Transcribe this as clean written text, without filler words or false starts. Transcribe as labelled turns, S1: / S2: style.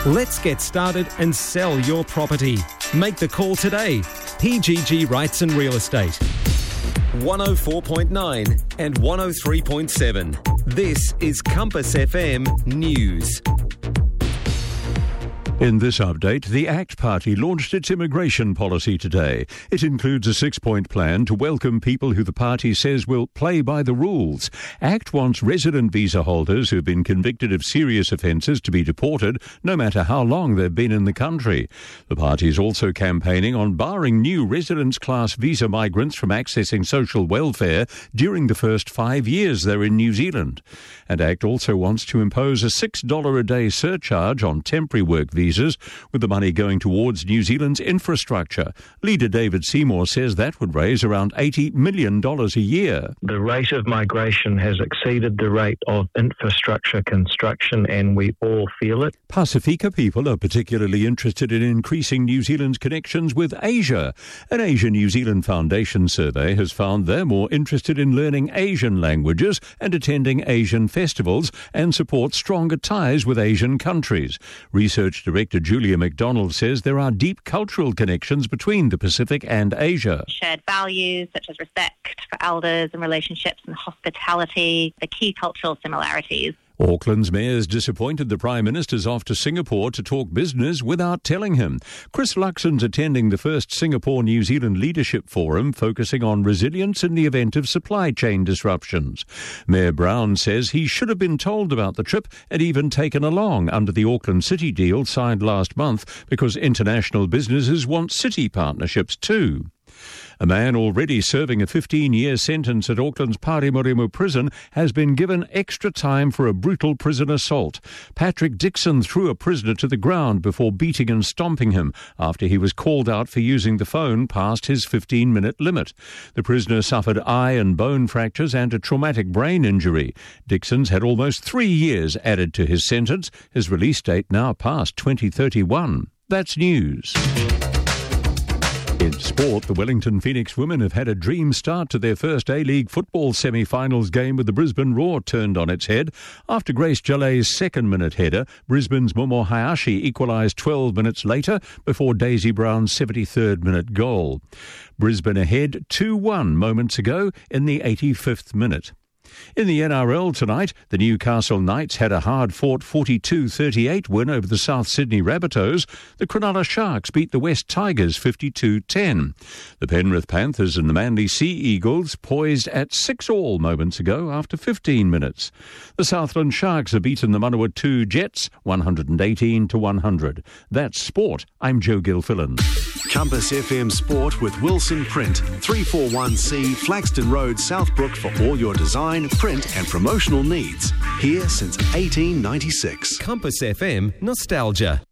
S1: Let's get started and sell your property. Make the call today. PGG Rights and Real Estate. 104.9 and 103.7. This is Compass FM News.
S2: In this update, the ACT Party launched its immigration policy today. It includes a 6-point plan to welcome people who the party says will play by the rules. ACT wants resident visa holders who've been convicted of serious offences to be deported, no matter how long they've been in the country. The party is also campaigning on barring new residence class visa migrants from accessing social welfare during the first 5 years they're in New Zealand. And ACT also wants to impose a $6 a day surcharge on temporary work visas, with the money going towards New Zealand's infrastructure. Leader David Seymour says that would raise around $80 million a year.
S3: The rate of migration has exceeded the rate of infrastructure construction, and we all feel it.
S2: Pasifika people are particularly interested in increasing New Zealand's connections with Asia. An Asia-New Zealand Foundation survey has found they're more interested in learning Asian languages and attending Asian festivals, and support stronger ties with Asian countries. Research Director Julia McDonald says there are deep cultural connections between the Pacific and Asia.
S4: Shared values such as respect for elders and relationships and hospitality, the key cultural similarities.
S2: Auckland's mayor's disappointed the Prime Minister's off to Singapore to talk business without telling him. Chris Luxon's attending the first Singapore-New Zealand Leadership Forum, focusing on resilience in the event of supply chain disruptions. Mayor Brown says he should have been told about the trip and even taken along under the Auckland City deal signed last month, because international businesses want city partnerships too. A man already serving a 15-year sentence at Auckland's Parimurimu prison has been given extra time for a brutal prison assault. Patrick Dixon threw a prisoner to the ground before beating and stomping him after he was called out for using the phone past his 15-minute limit. The prisoner suffered eye and bone fractures and a traumatic brain injury. Dixon's had almost 3 years added to his sentence. His release date now past 2031. That's news. In sport, the Wellington Phoenix women have had a dream start to their first A-League football semi-finals game, with the Brisbane Roar turned on its head. After Grace Jallet's second-minute header, Brisbane's Momo Hayashi equalised 12 minutes later before Daisy Brown's 73rd-minute goal. Brisbane ahead 2-1 moments ago in the 85th minute. In the NRL tonight, the Newcastle Knights had a hard-fought 42-38 win over the South Sydney Rabbitohs. The Cronulla Sharks beat the West Tigers 52-10. The Penrith Panthers and the Manly Sea Eagles poised at 6-all moments ago after 15 minutes. The Southland Sharks have beaten the Manawatu Jets 118-100. That's sport. I'm Joe Gilfillan.
S5: Compass FM Sport with Wilson Print, 341C Flaxton Road, Southbrook, for all your design, print and promotional needs. Here since 1896.
S1: Compass FM Nostalgia.